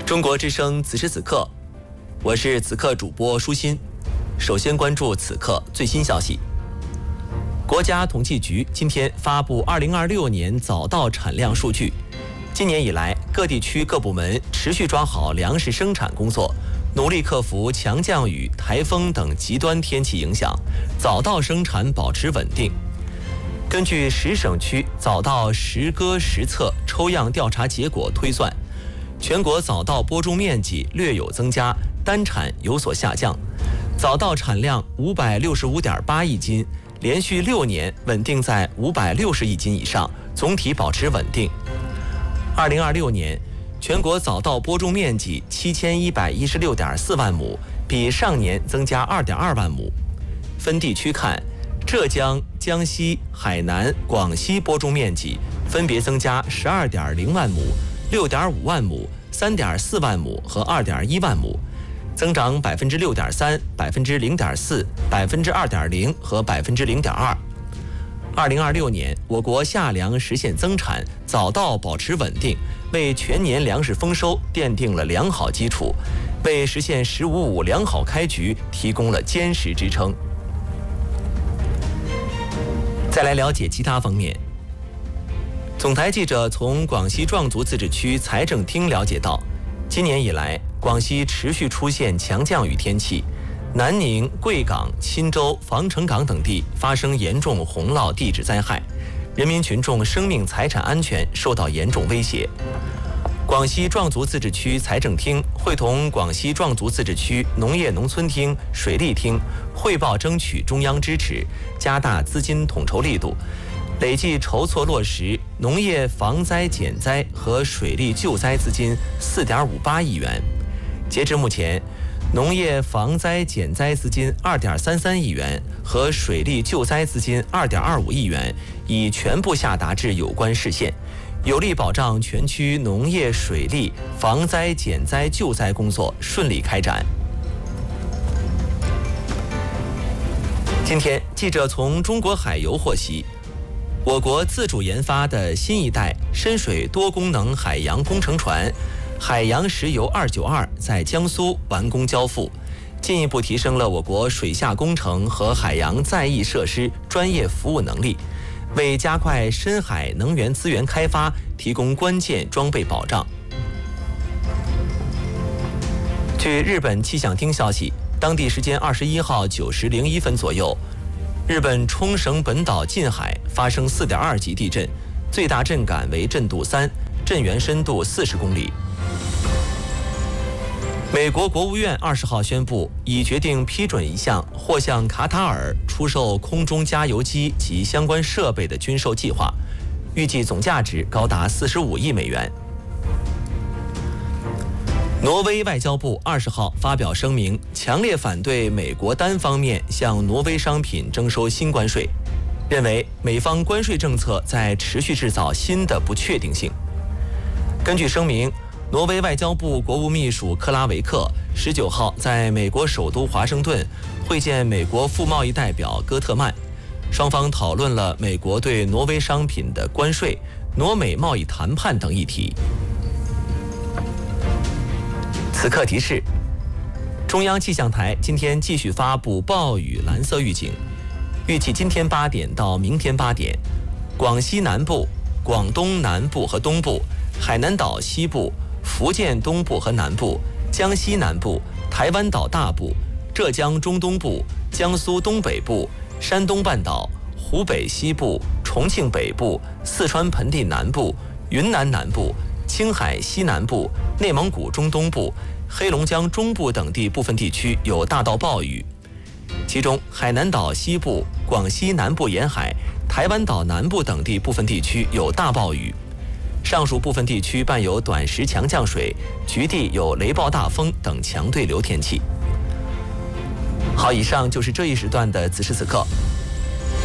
中国之声此时此刻，我是此刻主播舒心。首先关注此刻最新消息。国家统计局今天发布2026年早稻产量数据。今年以来，各地区各部门持续抓好粮食生产工作，努力克服强降雨、台风等极端天气影响，早稻生产保持稳定。根据10省区早稻实割实测抽样调查结果推算，全国早稻播种面积略有增加，单产有所下降。早稻产量565.8亿斤，连续6年稳定在560亿斤以上，总体保持稳定。2026年，全国早稻播种面积7116.4万亩，比上年增加2.2万亩。分地区看，浙江、江西、海南、广西播种面积分别增加12.0万亩、6.5万亩、3.4万亩和2.1万亩，增长6.3%、0.4%、2.0%和0.2%。2026年，我国夏粮实现增产，早稻保持稳定，为全年粮食丰收奠定了良好基础，为实现“15+5”良好开局提供了坚实支撑。再来了解其他方面。总台记者从广西壮族自治区财政厅了解到，今年以来，广西持续出现强降雨天气，南宁、贵港、钦州、防城港等地发生严重洪涝地质灾害，人民群众生命财产安全受到严重威胁。广西壮族自治区财政厅会同广西壮族自治区农业农村厅、水利厅汇报，争取中央支持，加大资金统筹力度，累计筹措落实农业防灾减灾和水利救灾资金4.58亿元。截至目前，农业防灾减灾资金2.33亿元和水利救灾资金2.25亿元已全部下达至有关市县，有力保障全区农业水利防灾减灾救灾工作顺利开展。今天，记者从中国海油获悉，我国自主研发的新一代深水多功能海洋工程船海洋石油292在江苏完工交付，进一步提升了我国水下工程和海洋在役设施专业服务能力，为加快深海能源资源开发提供关键装备保障。据日本气象厅消息，当地时间21号9时01分左右，日本冲绳本岛近海发生4.2级地震，最大震感为震度3，震源深度40公里。美国国务院20号宣布，已决定批准一项或向卡塔尔出售空中加油机及相关设备的军售计划，预计总价值高达45亿美元。挪威外交部20号发表声明，强烈反对美国单方面向挪威商品征收新关税，认为美方关税政策在持续制造新的不确定性。根据声明，挪威外交部国务秘书克拉维克19号在美国首都华盛顿会见美国副贸易代表戈特曼，双方讨论了美国对挪威商品的关税、挪美贸易谈判等议题。此刻提示：中央气象台今天继续发布暴雨蓝色预警，预计今天8点到明天8点，广西南部、广东南部和东部、海南岛西部、福建东部和南部、江西南部、台湾岛大部、浙江中东部、江苏东北部、山东半岛、湖北西部、重庆北部、四川盆地南部、云南南部、青海西南部、内蒙古中东部、黑龙江中部等地部分地区有大到暴雨，其中海南岛西部、广西南部沿海、台湾岛南部等地部分地区有大暴雨。上述部分地区伴有短时强降水，局地有雷暴大风等强对流天气。好，以上就是这一时段的此时此刻，